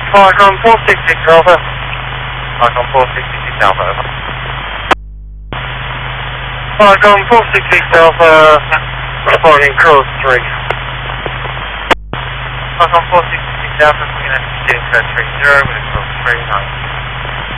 Falcon 466 Alpha. Falcon 466 Alpha, over. Falcon 466 Alpha, responding cross 3. Falcon 466 Alpha, we're going to do 30, we're going to cross 3, 9.